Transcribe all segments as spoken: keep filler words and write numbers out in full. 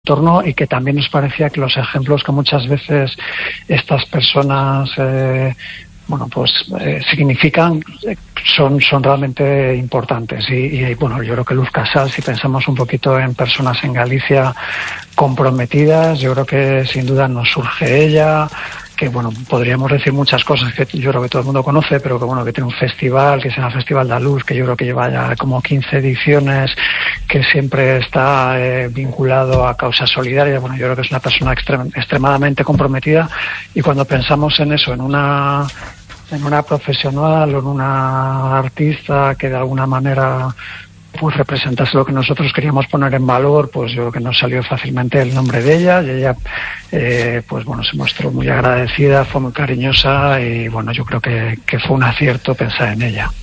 entorno, y que también nos parecía que los ejemplos que muchas veces estas personas eh, bueno pues eh, significan son son realmente importantes y, y bueno, yo creo que Luz Casal, si pensamos un poquito en personas en Galicia comprometidas, yo creo que sin duda nos surge ella, que bueno, podríamos decir muchas cosas que yo creo que todo el mundo conoce, pero que bueno, que tiene un festival que se llama Festival da Luz, que yo creo que lleva ya como quince ediciones, que siempre está eh, vinculado a causas solidarias. Bueno, yo creo que es una persona extrem- extremadamente comprometida, y cuando pensamos en eso, en una en una profesional o en una artista que de alguna manera pues representase lo que nosotros queríamos poner en valor, pues yo creo que nos salió fácilmente el nombre de ella, y ella eh, pues bueno, se mostró muy agradecida, fue muy cariñosa, y bueno, yo creo que, que fue un acierto pensar en ella.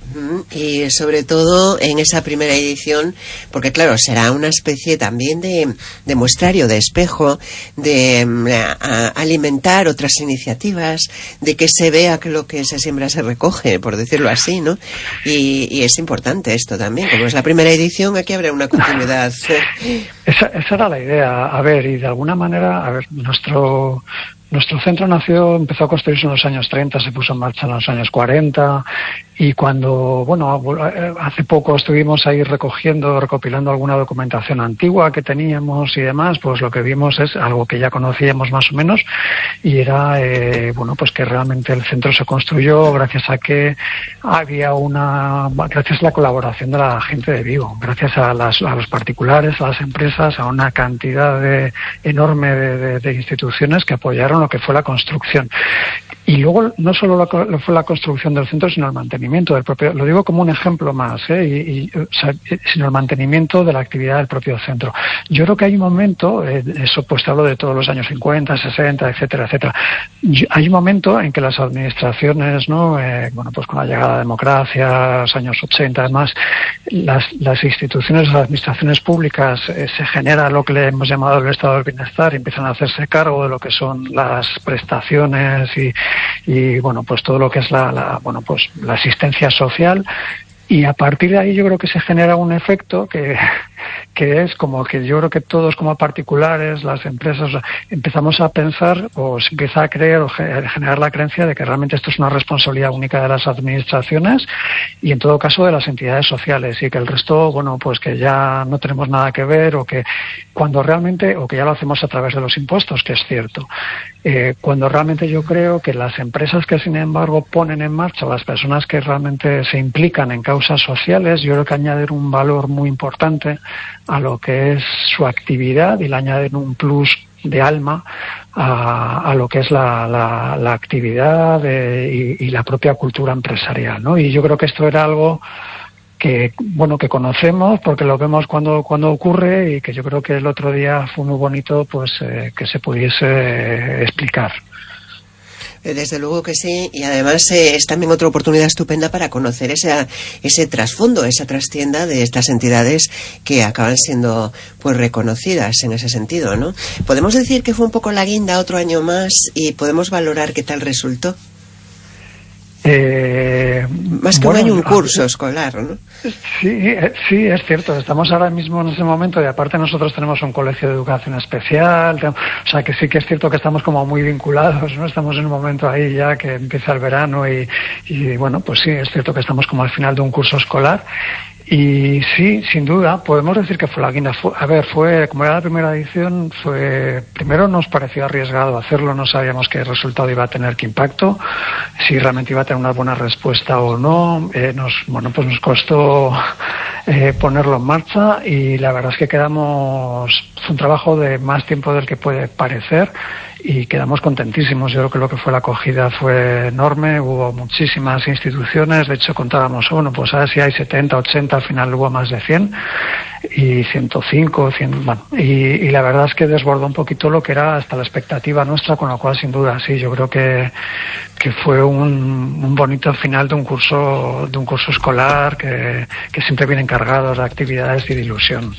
Y sobre todo en esa primera edición, porque claro, será una especie también de, de muestrario, de espejo, de a, a alimentar otras iniciativas, de que se vea que lo que se siembra se recoge, por decirlo así, ¿no? Y, y es importante esto también, como es la primera edición, aquí habrá una continuidad. esa, esa era la idea, a ver, y de alguna manera, a ver, nuestro... Nuestro centro nació, empezó a construirse en los años treinta, se puso en marcha en los años cuarenta, y cuando, bueno, hace poco estuvimos ahí recogiendo, recopilando alguna documentación antigua que teníamos y demás, pues lo que vimos es algo que ya conocíamos más o menos, y era, eh, bueno, pues que realmente el centro se construyó gracias a que había una, gracias a la colaboración de la gente de Vigo, gracias a, las, a los particulares, a las empresas, a una cantidad de, enorme de, de, de instituciones que apoyaron lo que fue la construcción. Y luego no solo la, fue la construcción del centro, sino el mantenimiento del propio, lo digo como un ejemplo más, ¿eh? y, y, o sea, sino el mantenimiento de la actividad del propio centro. Yo creo que hay un momento, eh, eso pues te hablo de todos los años cincuenta, sesenta, etcétera, etcétera. Yo, hay un momento en que las administraciones, ¿no? Eh, bueno, pues con la llegada de la democracia, los años ochenta, además, las, las instituciones, las administraciones públicas, eh, se genera lo que le hemos llamado el estado del bienestar, y empiezan a hacerse cargo de lo que son las prestaciones y y bueno, pues todo lo que es la, la bueno pues la asistencia social, y a partir de ahí yo creo que se genera un efecto que que es como que yo creo que todos como particulares, las empresas, empezamos a pensar, o se empieza a creer o generar la creencia de que realmente esto es una responsabilidad única de las administraciones y en todo caso de las entidades sociales, y que el resto, bueno, pues que ya no tenemos nada que ver, o que cuando realmente, o que ya lo hacemos a través de los impuestos, que es cierto, eh, cuando realmente yo creo que las empresas que sin embargo ponen en marcha, las personas que realmente se implican en causas sociales, yo creo que añaden un valor muy importante a lo que es su actividad, y le añaden un plus de alma a, a lo que es la, la, la actividad de, y, y la propia cultura empresarial, ¿no? Y yo creo que esto era algo que, bueno, que conocemos porque lo vemos cuando cuando ocurre, y que yo creo que el otro día fue muy bonito, pues eh, que se pudiese eh, explicar. Desde luego que sí, y además eh, es también otra oportunidad estupenda para conocer ese, ese trasfondo, esa trastienda de estas entidades que acaban siendo pues reconocidas en ese sentido, ¿no? Podemos decir que fue un poco la guinda otro año más, y podemos valorar qué tal resultó. Eh, Más que bueno, un año, un curso escolar, ¿no? Sí, sí, es cierto. Estamos ahora mismo en ese momento, y aparte nosotros tenemos un colegio de educación especial, o sea que sí que es cierto que estamos como muy vinculados, ¿no? Estamos en un momento ahí ya que empieza el verano y, y bueno, pues sí, es cierto que estamos como al final de un curso escolar. Y sí, sin duda, podemos decir que fue la guinda. Fue, a ver, fue, como era la primera edición, fue, primero nos pareció arriesgado hacerlo, no sabíamos qué resultado iba a tener, qué impacto, si realmente iba a tener una buena respuesta o no. Eh, nos, bueno, pues nos costó eh, ponerlo en marcha, y la verdad es que quedamos, fue un trabajo de más tiempo del que puede parecer, y quedamos contentísimos. Yo creo que lo que fue la acogida fue enorme, hubo muchísimas instituciones, de hecho contábamos, bueno, pues a ver si hay setenta, ochenta, al final hubo más de cien, y ciento cinco, cien, bueno, y, y la verdad es que desbordó un poquito lo que era hasta la expectativa nuestra, con lo cual sin duda sí, yo creo que que fue un, un bonito final de un curso de un curso escolar que, que siempre vienen cargados de actividades y de ilusión.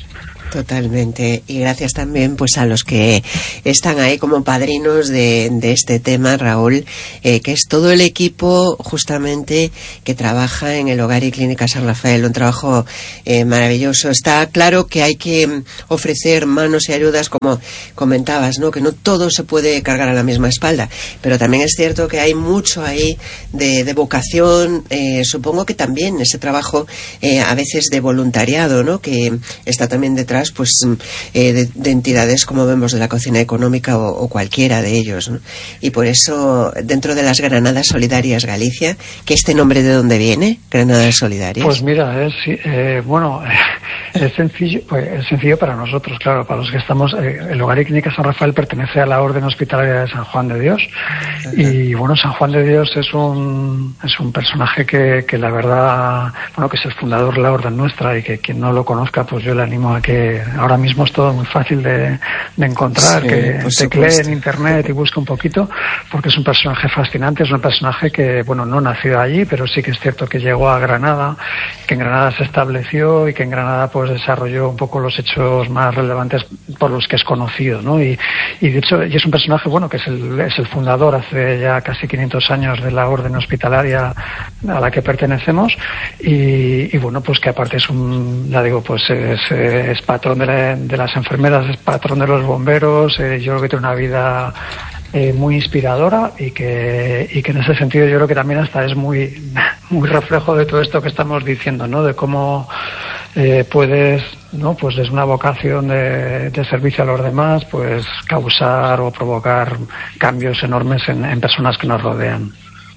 Totalmente, y gracias también pues a los que están ahí como padrinos de, de este tema, Raúl, eh, que es todo el equipo justamente que trabaja en el Hogar y Clínica San Rafael, un trabajo eh, maravilloso. Está claro que hay que ofrecer manos y ayudas, como comentabas, ¿no? Que no todo se puede cargar a la misma espalda, pero también es cierto que hay mucho ahí de, de vocación, eh, supongo que también ese trabajo eh, a veces de voluntariado, ¿no? Que está también detrás pues eh, de, de entidades como vemos de la Cocina Económica o, o cualquiera de ellos, ¿no? Y por eso dentro de las Granadas Solidarias Galicia, ¿que este nombre de dónde viene? Granadas Solidarias. Pues mira, es eh, bueno, es sencillo, pues es sencillo para nosotros, claro, para los que estamos. Eh, el Hogar y Clínica San Rafael pertenece a la Orden Hospitalaria de San Juan de Dios. Ajá. Y bueno, San Juan de Dios es un es un personaje que, que la verdad, bueno, que es el fundador de la orden nuestra, y que quien no lo conozca, pues yo le animo a que ahora mismo es todo muy fácil de, de encontrar, sí, que teclee en internet y busque un poquito, porque es un personaje fascinante, es un personaje que, bueno, no nació allí, pero sí que es cierto que llegó a Granada, que en Granada se estableció y que en Granada pues desarrolló un poco los hechos más relevantes por los que es conocido, ¿no? Y, y de hecho, y es un personaje, bueno, que es el, es el fundador hace ya casi quinientos años de la orden hospitalaria a la que pertenecemos, y, y bueno, pues que aparte es un, ya digo, pues es, es patrón de, la, de las enfermeras, es patrón de los bomberos. eh, yo creo que tiene una vida eh, muy inspiradora, y que y que en ese sentido yo creo que también hasta es muy muy reflejo de todo esto que estamos diciendo, ¿no? De cómo eh, puedes, ¿no? Pues desde una vocación de, de servicio a los demás, pues causar o provocar cambios enormes en, en personas que nos rodean.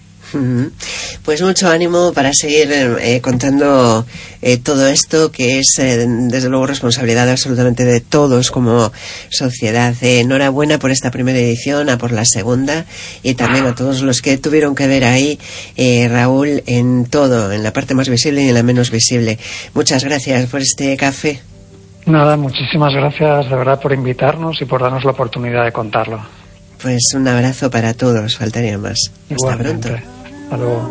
Pues mucho ánimo para seguir eh, contando eh, todo esto, que es eh, desde luego responsabilidad absolutamente de todos como sociedad. Eh, enhorabuena por esta primera edición, a por la segunda, y también a todos los que tuvieron que ver ahí, eh, Raúl, en todo, en la parte más visible y en la menos visible. Muchas gracias por este café. Nada, muchísimas gracias de verdad por invitarnos y por darnos la oportunidad de contarlo. Pues un abrazo para todos, faltaría más. Hasta pronto. Hasta luego.